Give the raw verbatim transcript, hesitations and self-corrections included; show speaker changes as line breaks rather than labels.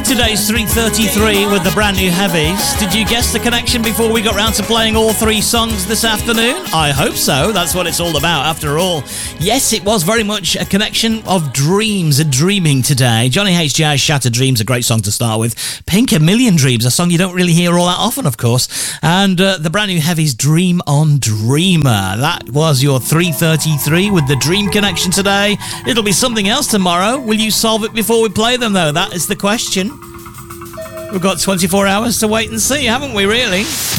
Today's three thirty-three with the brand new Heavies. Did you guess the connection before we got round to playing all three songs this afternoon? I hope so. That's what it's all about, after all. Yes, it was very much a connection of dreams and dreaming today. Johnny H. Jazz, Shattered Dreams, a great song to start with. Pink, A Million Dreams, a song you don't really hear all that often, of course. And uh, the brand new Heavies, Dream on Dreamer. That was your three thirty-three with the Dream connection today. It'll be something else tomorrow. Will you solve it before we play them, though? That is the question. We've got twenty-four hours to wait and see, haven't we, really?